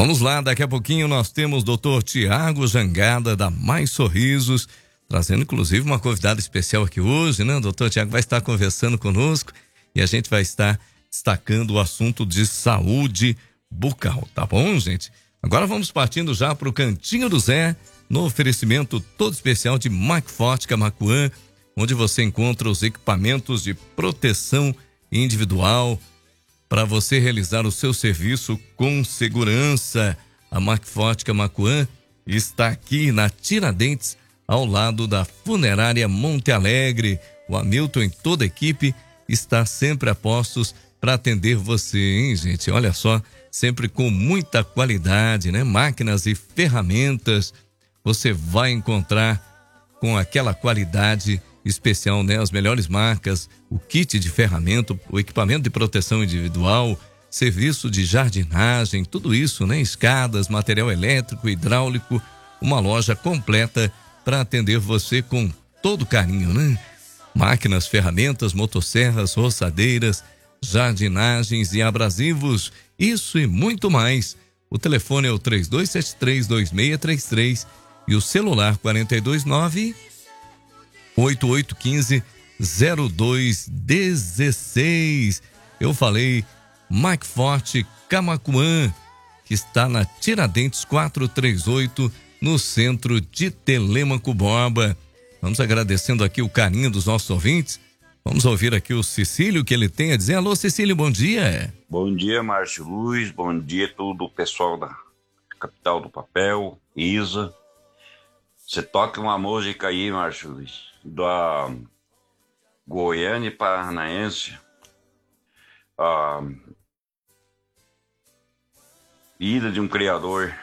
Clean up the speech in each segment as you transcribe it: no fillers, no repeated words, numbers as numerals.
Vamos lá, daqui a pouquinho nós temos o Dr. Tiago Jangada, da Mais Sorrisos, trazendo inclusive uma convidada especial aqui hoje, né? O Dr. Tiago vai estar conversando conosco e a gente vai estar destacando o assunto de saúde bucal, tá bom, gente? Agora vamos partindo já para o Cantinho do Zé, no oferecimento todo especial de Macforte Camaquã, onde você encontra os equipamentos de proteção individual para você realizar o seu serviço com segurança. A Macforte Camaquã está aqui na Tiradentes, ao lado da Funerária Monte Alegre. O Hamilton e toda a equipe está sempre a postos para atender você, hein, gente? Olha só, sempre com muita qualidade, né? Máquinas e ferramentas você vai encontrar com aquela qualidade especial, né? As melhores marcas, o kit de ferramenta, o equipamento de proteção individual, serviço de jardinagem, tudo isso, né? Escadas, material elétrico, hidráulico, uma loja completa para atender você com todo carinho, né? Máquinas, ferramentas, motosserras, roçadeiras, jardinagens e abrasivos, isso e muito mais. O telefone é o 3273-2633 e o celular 429-8815-0216. Eu falei Macforte Camaquã, que está na Tiradentes 438, no centro de Telêmaco Borba. Vamos agradecendo aqui o carinho dos nossos ouvintes. Vamos ouvir aqui o Cecílio, que ele tem a dizer. Alô, Cecílio, bom dia. Bom dia, Márcio Luiz. Bom dia a todo o pessoal da Capital do Papel, Isa. Você toca uma música aí, Márcio Luiz, da Goiânia Paranaense. A Vida de um Criador.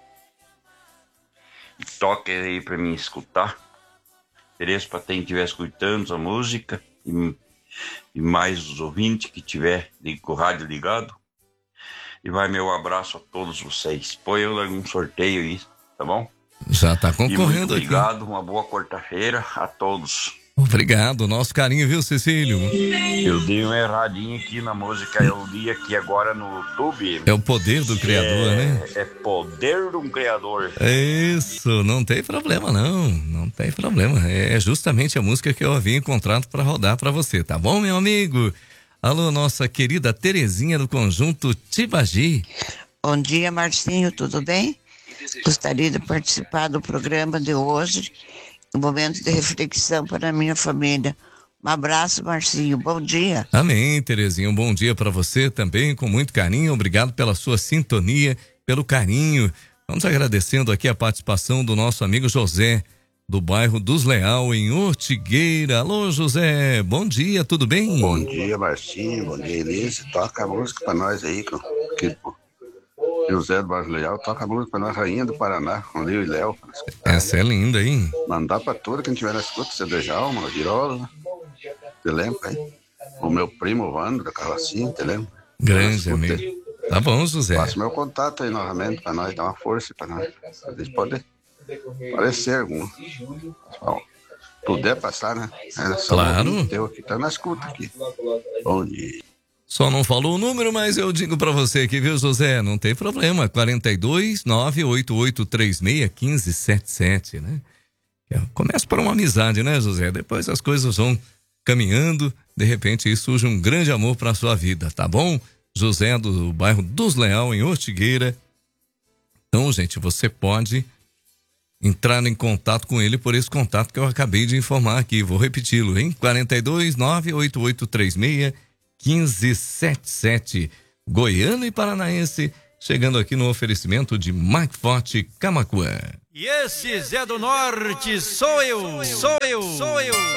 Toca aí pra mim escutar. Interesse para quem estiver escutando a música e mais os ouvintes que tiver com o rádio ligado. E vai meu abraço a todos vocês. Põe eu um sorteio aí, tá bom? Já tá concorrendo aqui. Obrigado, uma boa quarta-feira a todos. Obrigado, nosso carinho, viu, Cecílio? Eu dei uma erradinha aqui na música, eu li aqui agora no YouTube. É o poder do Criador, né? É poder de um Criador. Isso, não tem problema não tem problema. É justamente a música que eu havia encontrado para rodar para você, tá bom, meu amigo? Alô, nossa querida Terezinha do Conjunto Tibagi. Bom dia, Marcinho, tudo bem? Gostaria de participar do programa de hoje, um momento de reflexão para a minha família. Um abraço, Marcinho, bom dia. Amém, Terezinha, um bom dia para você também, com muito carinho. Obrigado pela sua sintonia, pelo carinho. Vamos agradecendo aqui a participação do nosso amigo José, do bairro dos Leal, em Ortigueira. Alô, José, bom dia, tudo bem? Bom dia, Marcinho, bom dia, Elise. Toca a música para nós aí, José do Bairro Leal, toca a música para nós, Rainha do Paraná, com Lio e Léo. Essa é linda, hein? Mandar para toda quem tiver na escuta, Cê Jalma, Girola, te lembra, hein? O meu primo Vando, da Carrocinha, te lembra? Grande amigo. Tá bom, José. Passa meu contato aí novamente para nós, dar uma força para nós. A gente pode aparecer algum. Pessoal, puder passar, né? Claro. Teu aqui, tá na escuta aqui. Bom dia. Só não falou o número, mas eu digo pra você aqui, viu, José? Não tem problema. 42-98836-1577, né? Começa por uma amizade, né, José? Depois as coisas vão caminhando. De repente, aí surge um grande amor pra sua vida, tá bom? José do bairro dos Leal, em Ortigueira. Então, gente, você pode entrar em contato com ele por esse contato que eu acabei de informar aqui. Vou repeti-lo, hein? 42-98836-1577. Goiano e Paranaense, chegando aqui no oferecimento de Macforte Camaquã. E esse Zé do Norte sou eu.